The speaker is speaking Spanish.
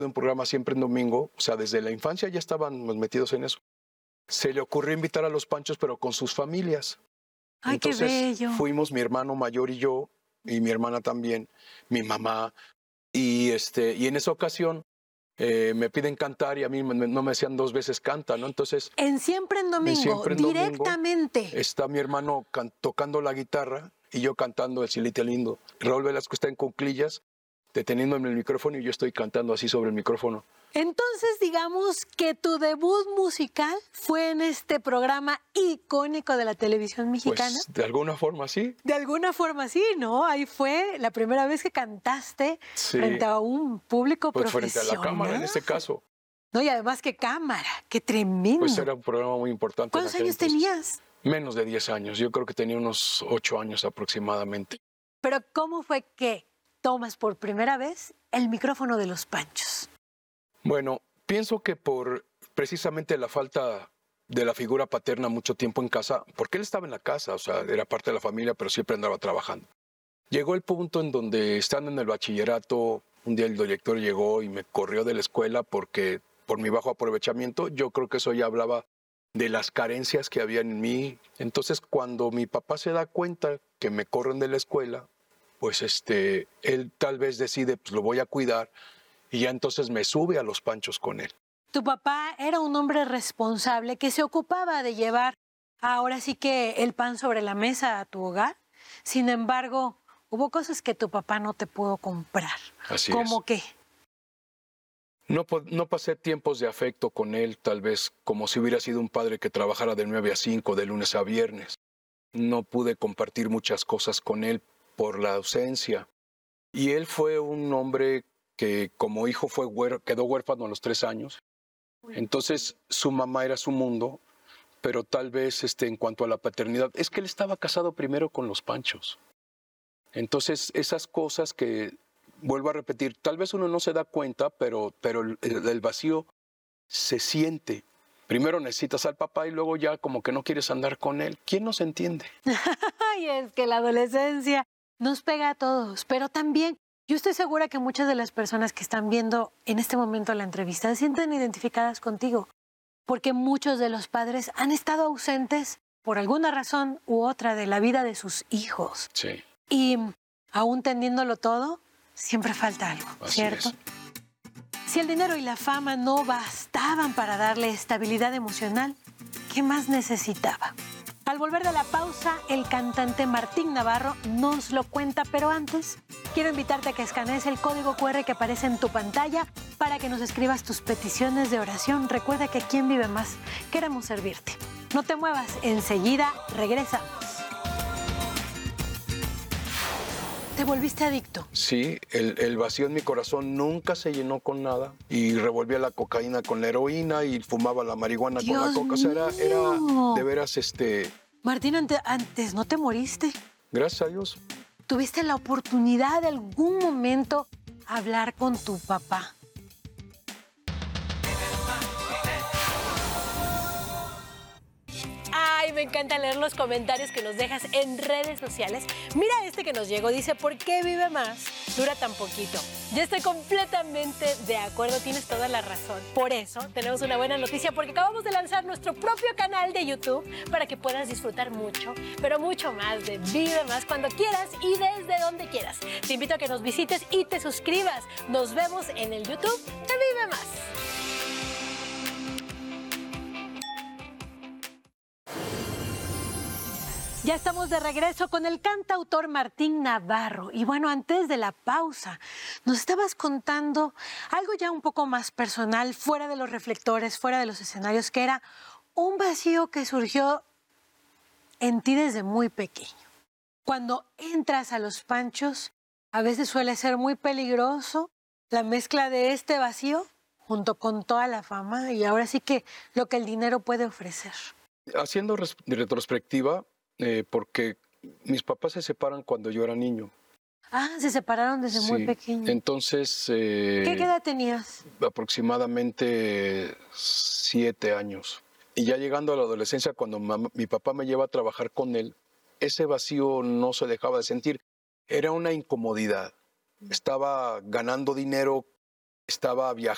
de un programa siempre en domingo, o sea, desde la infancia ya estaban metidos en eso. Se le ocurrió invitar a los Panchos, pero con sus familias. ¡Ay, Entonces, qué bello! fuimos mi hermano mayor y yo, y mi hermana también, mi mamá, y en esa ocasión me piden cantar y a mí no me decían 2 veces canta, ¿no? Entonces, En Siempre en Domingo, Siempre en Domingo, directamente. está mi hermano tocando la guitarra y yo cantando El Silite Lindo. Raúl Velasco está en cuclillas, deteniéndome el micrófono y yo estoy cantando así sobre el micrófono. Entonces, digamos que tu debut musical fue en este programa icónico de la televisión mexicana. Pues, de alguna forma, sí. De alguna forma, sí, ¿no? Ahí fue la primera vez que cantaste frente a un público profesional. Frente a la cámara, en este caso. No, y además, qué cámara, qué tremendo. Pues era un programa muy importante. ¿Cuántos años tenías? Menos de 10 años. Yo creo que tenía unos 8 años aproximadamente. Pero, ¿cómo fue que tomas por primera vez el micrófono de los Panchos? Bueno, pienso que por precisamente la falta de la figura paterna mucho tiempo en casa, porque él estaba en la casa, o sea, era parte de la familia, pero siempre andaba trabajando. Llegó el punto en donde, estando en el bachillerato, un día el director llegó y me corrió de la escuela porque por mi bajo aprovechamiento. Yo creo que eso ya hablaba de las carencias que había en mí. Entonces, cuando mi papá se da cuenta que me corren de la escuela, pues él tal vez decide, pues lo voy a cuidar, y ya entonces me sube a los Panchos con él. Tu papá era un hombre responsable que se ocupaba de llevar ahora sí que el pan sobre la mesa a tu hogar. Sin embargo, hubo cosas que tu papá no te pudo comprar. Así ¿Cómo es. qué? No pasé tiempos de afecto con él, tal vez como si hubiera sido un padre que trabajara de 9 a 5, de lunes a viernes. No pude compartir muchas cosas con él por la ausencia. Y él fue un hombre que como hijo quedó huérfano a los 3 años. Entonces su mamá era su mundo, pero tal vez en cuanto a la paternidad, es que él estaba casado primero con los Panchos. Entonces esas cosas que, vuelvo a repetir, tal vez uno no se da cuenta, pero el vacío se siente. Primero necesitas al papá y luego ya como que no quieres andar con él. ¿Quién nos entiende? Ay, es que la adolescencia nos pega a todos, pero también yo estoy segura que muchas de las personas que están viendo en este momento la entrevista se sienten identificadas contigo, porque muchos de los padres han estado ausentes por alguna razón u otra de la vida de sus hijos. Sí. Y aún teniéndolo todo, siempre falta algo, Así ¿cierto? es. Si el dinero y la fama no bastaban para darle estabilidad emocional, ¿qué más necesitaba? Al volver de la pausa, el cantante Martín Navarro nos lo cuenta, pero antes quiero invitarte a que escanees el código QR que aparece en tu pantalla para que nos escribas tus peticiones de oración. Recuerda que aquí en Vive Más queremos servirte. No te muevas, enseguida regresamos. ¿Te volviste adicto? Sí, el vacío en mi corazón nunca se llenó con nada y revolvía la cocaína con la heroína y fumaba la marihuana con la coca. O sea, era de veras Martín, antes no te moriste. Gracias a Dios. ¿Tuviste la oportunidad de algún momento hablar con tu papá? Ay, me encanta leer los comentarios que nos dejas en redes sociales. Mira este que nos llegó, dice, ¿por qué Vive Más dura tan poquito? Yo estoy completamente de acuerdo, tienes toda la razón. Por eso tenemos una buena noticia, porque acabamos de lanzar nuestro propio canal de YouTube para que puedas disfrutar mucho, pero mucho más de Vive Más cuando quieras y desde donde quieras. Te invito a que nos visites y te suscribas. Nos vemos en el YouTube de Vive Más. Ya estamos de regreso con el cantautor Martín Navarro. Y bueno, antes de la pausa, nos estabas contando algo ya un poco más personal, fuera de los reflectores, fuera de los escenarios, que era un vacío que surgió en ti desde muy pequeño. Cuando entras a los Panchos, a veces suele ser muy peligroso la mezcla de este vacío junto con toda la fama y ahora sí que lo que el dinero puede ofrecer. Haciendo retrospectiva, porque mis papás se separan cuando yo era niño. Ah, se separaron desde muy pequeño. Entonces... ¿Qué edad tenías? Aproximadamente 7 años. Y ya llegando a la adolescencia, cuando mi papá me lleva a trabajar con él, ese vacío no se dejaba de sentir. Era una incomodidad. Estaba ganando dinero, estaba viajando.